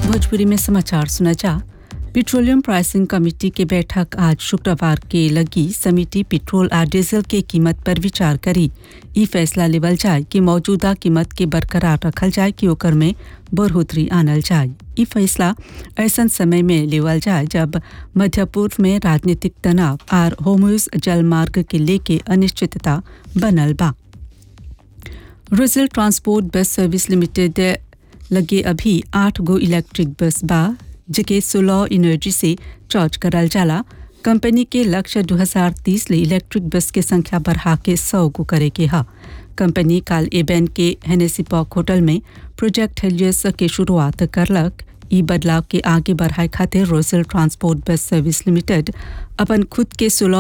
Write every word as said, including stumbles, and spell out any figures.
भोजपुरी में समाचार सुना जा। पेट्रोलियम प्राइसिंग कमेटी की बैठक आज शुक्रवार के लगी। समिति पेट्रोल और डीजल के कीमत पर विचार करी। ई फैसला लेवल जाए कि मौजूदा कीमत के बरकरार रखल जाए कि ओकर में बढ़ोतरी आनल जाए। ई फैसला ऐसा समय में लेवल जाए जब मध्य पूर्व में राजनीतिक तनाव और होर्मुज जलमार्ग के लेके अनिश्चितता बनल बा। Roselle transport bus service limited लगे अभी आठ गो इलेक्ट्रिक बस बा जिके सोलर एनर्जी से चार्ज करल जाला। कंपनी के लक्ष्य दो हज़ार तीस ले इलेक्ट्रिक बस के संख्या बढ़ा के सौ गो करे के हा। कंपनी काल एबेन के हेनेसी पार्क होटल में प्रोजेक्ट हेलियस के शुरुआत करलक। ई बदलाव के आगे बढ़ाए खातिर roselle transport bus service limited अपन खुद के सोलर